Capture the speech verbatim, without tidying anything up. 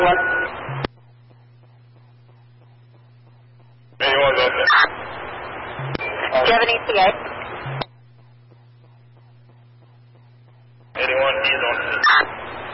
One. eighty-one, go ahead. Do you have an E T A? eighty-one, he's on.